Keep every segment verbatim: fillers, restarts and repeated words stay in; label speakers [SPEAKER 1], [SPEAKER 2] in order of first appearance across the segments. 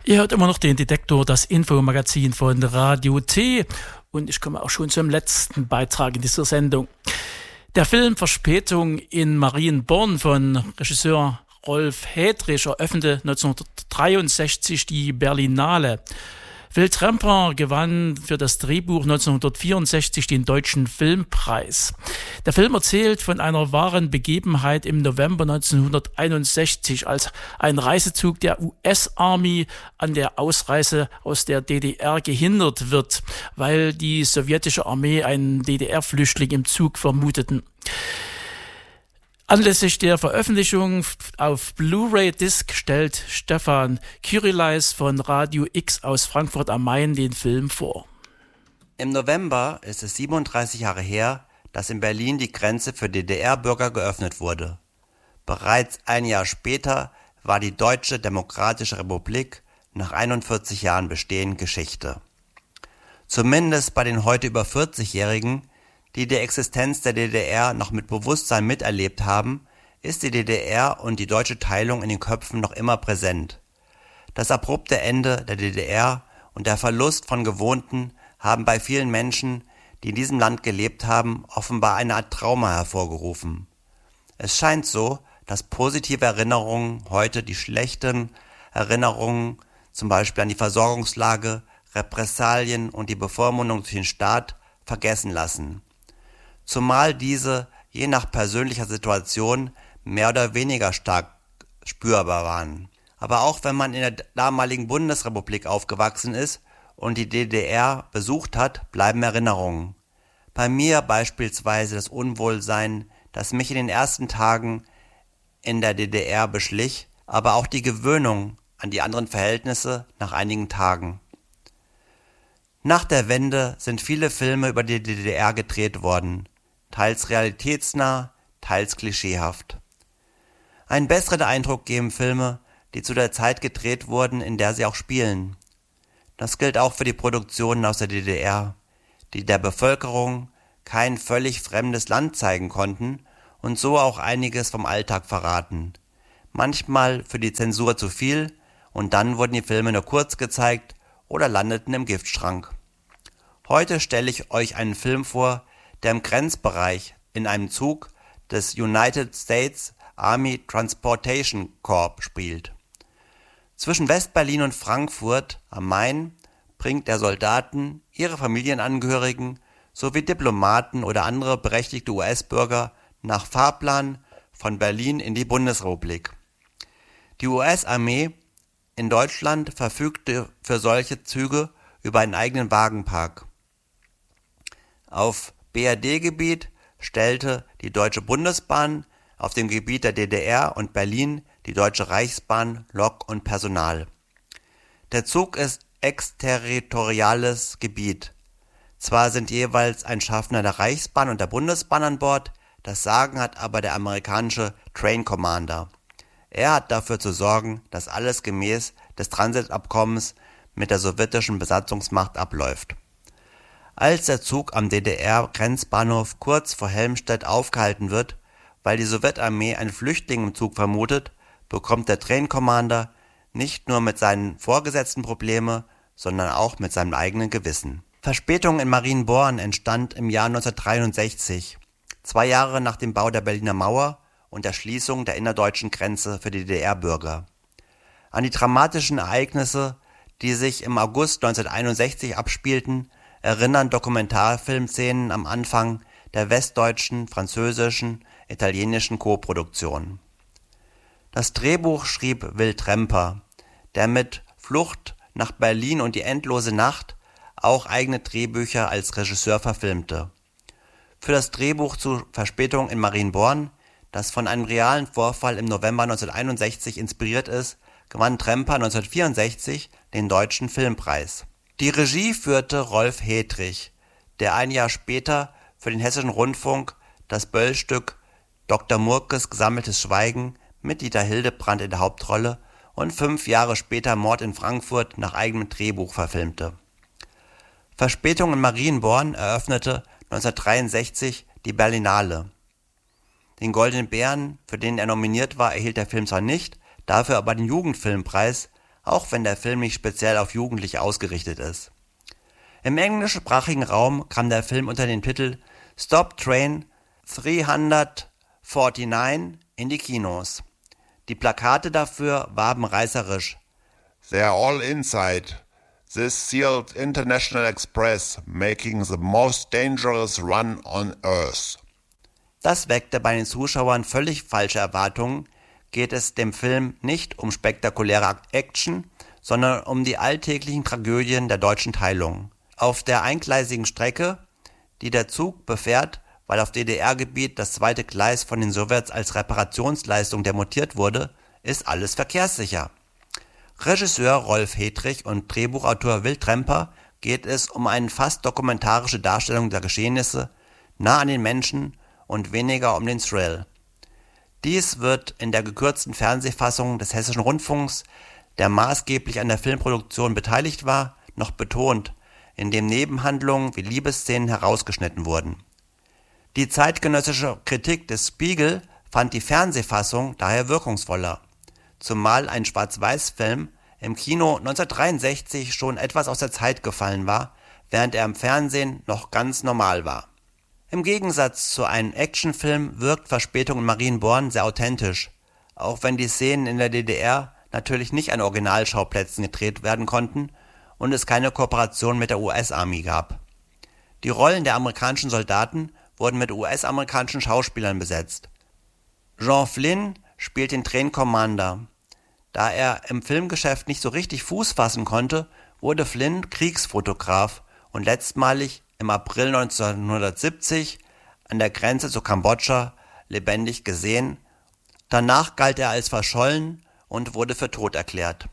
[SPEAKER 1] Ihr hört immer noch den Detektor, das Infomagazin von Radio T. Und ich komme auch schon zum letzten Beitrag in dieser Sendung. Der Film Verspätung in Marienborn von Regisseur Rolf Hedrich eröffnete neunzehnhundertdreiundsechzig die Berlinale. Will Tremper gewann für das Drehbuch neunzehnhundertvierundsechzig den Deutschen Filmpreis. Der Film erzählt von einer wahren Begebenheit im November neunzehnhunderteinundsechzig, als ein Reisezug der U S-Army an der Ausreise aus der D D R gehindert wird, weil die sowjetische Armee einen D D R-Flüchtling im Zug vermuteten. Anlässlich der Veröffentlichung auf Blu-ray-Disc stellt Stefan Kyrileis von Radio X aus Frankfurt am Main den Film vor.
[SPEAKER 2] Im November ist es siebenunddreißig Jahre her, dass in Berlin die Grenze für D D R-Bürger geöffnet wurde. Bereits ein Jahr später war die Deutsche Demokratische Republik nach einundvierzig Jahren Bestehen Geschichte. Zumindest bei den heute über vierzigjährigen, die die Existenz der D D R noch mit Bewusstsein miterlebt haben, ist die D D R und die deutsche Teilung in den Köpfen noch immer präsent. Das abrupte Ende der D D R und der Verlust von Gewohnten haben bei vielen Menschen, die in diesem Land gelebt haben, offenbar eine Art Trauma hervorgerufen. Es scheint so, dass positive Erinnerungen heute die schlechten Erinnerungen, zum Beispiel an die Versorgungslage, Repressalien und die Bevormundung durch den Staat, vergessen lassen. Zumal diese je nach persönlicher Situation mehr oder weniger stark spürbar waren. Aber auch wenn man in der damaligen Bundesrepublik aufgewachsen ist und die D D R besucht hat, bleiben Erinnerungen. Bei mir beispielsweise das Unwohlsein, das mich in den ersten Tagen in der D D R beschlich, aber auch die Gewöhnung an die anderen Verhältnisse nach einigen Tagen. Nach der Wende sind viele Filme über die D D R gedreht worden, teils realitätsnah, teils klischeehaft. Einen besseren Eindruck geben Filme, die zu der Zeit gedreht wurden, in der sie auch spielen. Das gilt auch für die Produktionen aus der D D R, die der Bevölkerung kein völlig fremdes Land zeigen konnten und so auch einiges vom Alltag verraten. Manchmal für die Zensur zu viel und dann wurden die Filme nur kurz gezeigt oder landeten im Giftschrank. Heute stelle ich euch einen Film vor, der im Grenzbereich in einem Zug des United States Army Transportation Corps spielt. Zwischen West-Berlin und Frankfurt am Main bringt er Soldaten, ihre Familienangehörigen sowie Diplomaten oder andere berechtigte U S-Bürger nach Fahrplan von Berlin in die Bundesrepublik. Die U S-Armee in Deutschland verfügte für solche Züge über einen eigenen Wagenpark. Auf B R D-Gebiet stellte die Deutsche Bundesbahn, auf dem Gebiet der D D R und Berlin die Deutsche Reichsbahn Lok und Personal. Der Zug ist exterritoriales Gebiet. Zwar sind jeweils ein Schaffner der Reichsbahn und der Bundesbahn an Bord, das Sagen hat aber der amerikanische Train Commander. Er hat dafür zu sorgen, dass alles gemäß des Transitabkommens mit der sowjetischen Besatzungsmacht abläuft. Als der Zug am D D R-Grenzbahnhof kurz vor Helmstedt aufgehalten wird, weil die Sowjetarmee einen Flüchtling im Zug vermutet, bekommt der Train Commander nicht nur mit seinen Vorgesetzten Probleme, sondern auch mit seinem eigenen Gewissen. Verspätung in Marienborn entstand im Jahr neunzehnhundertdreiundsechzig, zwei Jahre nach dem Bau der Berliner Mauer und der Schließung der innerdeutschen Grenze für die D D R-Bürger. An die dramatischen Ereignisse, die sich im August neunzehnhunderteinundsechzig abspielten, erinnern Dokumentarfilmszenen am Anfang der westdeutschen, französischen, italienischen Co-Produktion. Das Drehbuch schrieb Will Tremper, der mit Flucht nach Berlin und die endlose Nacht auch eigene Drehbücher als Regisseur verfilmte. Für das Drehbuch zu Verspätung in Marienborn, das von einem realen Vorfall im November neunzehnhunderteinundsechzig inspiriert ist, gewann Tremper neunzehnhundertvierundsechzig den Deutschen Filmpreis. Die Regie führte Rolf Hedrich, der ein Jahr später für den Hessischen Rundfunk das Böll-Stück Doktor Murkes Gesammeltes Schweigen mit Dieter Hildebrandt in der Hauptrolle und fünf Jahre später Mord in Frankfurt nach eigenem Drehbuch verfilmte. Verspätung in Marienborn eröffnete neunzehnhundertdreiundsechzig die Berlinale. Den Goldenen Bären, für den er nominiert war, erhielt der Film zwar nicht, dafür aber den Jugendfilmpreis auch wenn der Film nicht speziell auf Jugendliche ausgerichtet ist. Im englischsprachigen Raum kam der Film unter dem Titel Stop Train dreihundertneunundvierzig in die Kinos. Die Plakate dafür warben reißerisch.
[SPEAKER 3] They're all inside. This sealed International Express making the most dangerous run on Earth.
[SPEAKER 2] Das weckte bei den Zuschauern völlig falsche Erwartungen. Geht es dem Film nicht um spektakuläre Action, sondern um die alltäglichen Tragödien der deutschen Teilung. Auf der eingleisigen Strecke, die der Zug befährt, weil auf D D R-Gebiet das zweite Gleis von den Sowjets als Reparationsleistung demontiert wurde, ist alles verkehrssicher. Regisseur Rolf Hedrich und Drehbuchautor Will Tremper geht es um eine fast dokumentarische Darstellung der Geschehnisse, nah an den Menschen und weniger um den Thrill. Dies wird in der gekürzten Fernsehfassung des Hessischen Rundfunks, der maßgeblich an der Filmproduktion beteiligt war, noch betont, in dem Nebenhandlungen wie Liebesszenen herausgeschnitten wurden. Die zeitgenössische Kritik des Spiegel fand die Fernsehfassung daher wirkungsvoller, zumal ein Schwarz-Weiß-Film im Kino neunzehnhundertdreiundsechzig schon etwas aus der Zeit gefallen war, während er im Fernsehen noch ganz normal war. Im Gegensatz zu einem Actionfilm wirkt Verspätung in Marienborn sehr authentisch, auch wenn die Szenen in der D D R natürlich nicht an Originalschauplätzen gedreht werden konnten und es keine Kooperation mit der U S-Army gab. Die Rollen der amerikanischen Soldaten wurden mit U S-amerikanischen Schauspielern besetzt. Jean Flynn spielt den Train Commander. Da er im Filmgeschäft nicht so richtig Fuß fassen konnte, wurde Flynn Kriegsfotograf und letztmalig im April neunzehnhundertsiebzig an der Grenze zu Kambodscha lebendig gesehen. Danach galt er als verschollen und wurde für tot erklärt.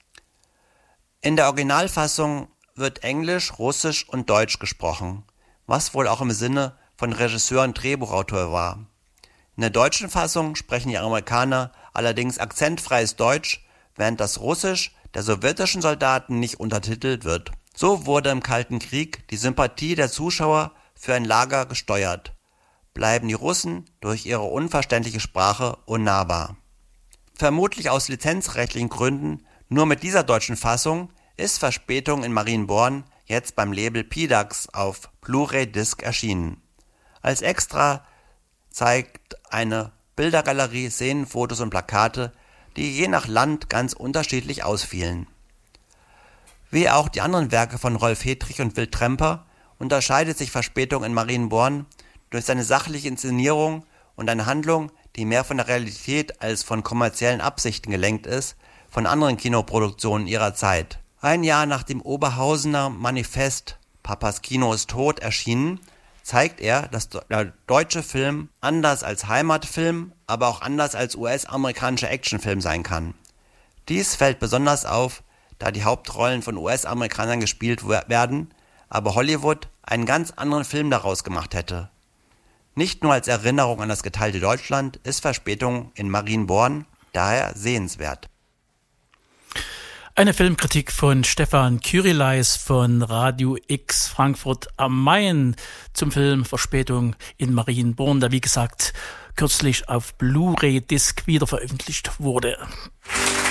[SPEAKER 2] In der Originalfassung wird Englisch, Russisch und Deutsch gesprochen, was wohl auch im Sinne von Regisseur und Drehbuchautor war. In der deutschen Fassung sprechen die Amerikaner allerdings akzentfreies Deutsch, während das Russisch der sowjetischen Soldaten nicht untertitelt wird. So wurde im Kalten Krieg die Sympathie der Zuschauer für ein Lager gesteuert, bleiben die Russen durch ihre unverständliche Sprache unnahbar. Vermutlich aus lizenzrechtlichen Gründen nur mit dieser deutschen Fassung ist Verspätung in Marienborn jetzt beim Label P D A X auf Blu-ray-Disc erschienen. Als Extra zeigt eine Bildergalerie Szenenfotos und Plakate, die je nach Land ganz unterschiedlich ausfielen. Wie auch die anderen Werke von Rolf Hedrich und Will Tremper unterscheidet sich Verspätung in Marienborn durch seine sachliche Inszenierung und eine Handlung, die mehr von der Realität als von kommerziellen Absichten gelenkt ist, von anderen Kinoproduktionen ihrer Zeit. Ein Jahr nach dem Oberhausener Manifest Papas Kino ist tot erschienen, zeigt er, dass der deutsche Film anders als Heimatfilm, aber auch anders als U S-amerikanischer Actionfilm sein kann. Dies fällt besonders auf, da die Hauptrollen von U S-Amerikanern gespielt werden, aber Hollywood einen ganz anderen Film daraus gemacht hätte. Nicht nur als Erinnerung an das geteilte Deutschland ist Verspätung in Marienborn daher sehenswert.
[SPEAKER 1] Eine Filmkritik von Stefan Kyrileis von Radio X Frankfurt am Main zum Film Verspätung in Marienborn, der wie gesagt kürzlich auf Blu-ray-Disc wieder veröffentlicht wurde.